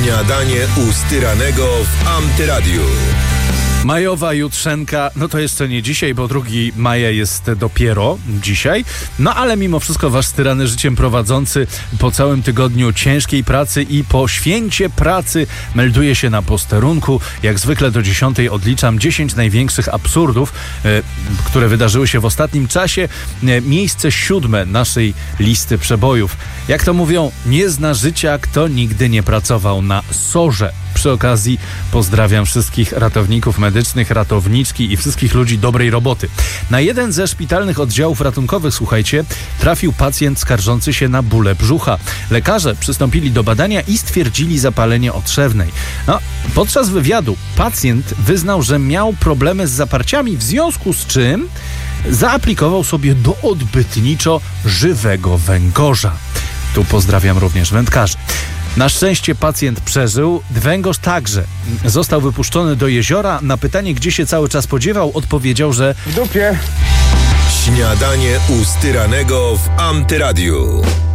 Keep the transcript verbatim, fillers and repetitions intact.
Śniadanie u Styranego w Antyradiu. Majowa jutrzenka, no to jeszcze nie dzisiaj, bo drugiego maja jest dopiero dzisiaj. No ale mimo wszystko wasz styrany życiem prowadzący po całym tygodniu ciężkiej pracy i po święcie pracy melduje się na posterunku. Jak zwykle do dziesiątej odliczam dziesięć największych absurdów, e, które wydarzyły się w ostatnim czasie. E, miejsce siódme naszej listy przebojów. Jak to mówią, nie zna życia, kto nigdy nie pracował na sorze. Przy okazji pozdrawiam wszystkich ratowników medycznych, ratowniczki i wszystkich ludzi dobrej roboty. Na jeden ze szpitalnych oddziałów ratunkowych, słuchajcie, trafił pacjent skarżący się na bóle brzucha. Lekarze przystąpili do badania i stwierdzili zapalenie otrzewnej. No, podczas wywiadu pacjent wyznał, że miał problemy z zaparciami, w związku z czym zaaplikował sobie doodbytniczo żywego węgorza. Tu pozdrawiam również wędkarzy. Na szczęście pacjent przeżył, węgorz także. Został wypuszczony do jeziora. Na pytanie, gdzie się cały czas podziewał, odpowiedział, że w dupie. Śniadanie u Styranego w Antyradiu.